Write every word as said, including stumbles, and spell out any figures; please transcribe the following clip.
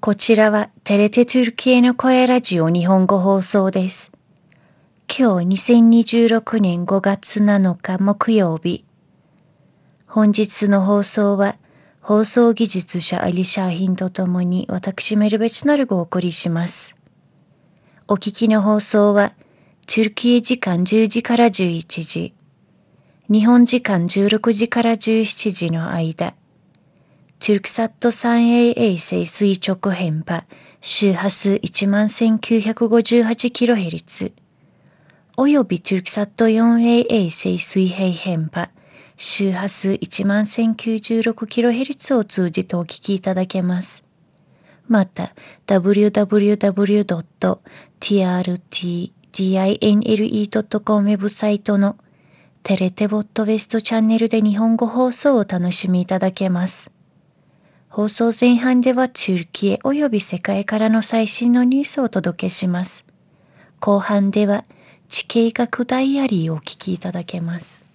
こちらはテレテトゥルキエの声ラジオ日本語放送です。今日にせんにじゅうろくねんごがつなのか木曜日。本日の放送は放送技術者アリ・シャーヒンとともに私メルベチナルがお送りします。お聞きの放送はトゥルキエ時間じゅうじからじゅういちじ、日本時間じゅうろくじからじゅうしちじの間、TürkSat スリーエー 衛星垂直変波周波数 いちまんせんきゅうひゃくごじゅうはちキロヘルツ および TürkSat フォーエー 衛星水平変波周波数 いちまんせんきゅうじゅうろくキロヘルツ を通じてお聞きいただけます。また ダブリューダブリューダブリュードットティーアールティーディーアイエヌエルイードットコム ウェブサイトのテレテボットウェストチャンネルで日本語放送をお楽しみいただけます。放送前半ではトゥルキエおよび世界からの最新のニュースをお届けします。後半では地形学ダイアリーをお聞きいただけます。